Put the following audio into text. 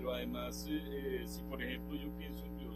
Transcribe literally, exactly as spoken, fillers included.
pero además, eh, eh, si por ejemplo yo pienso, yo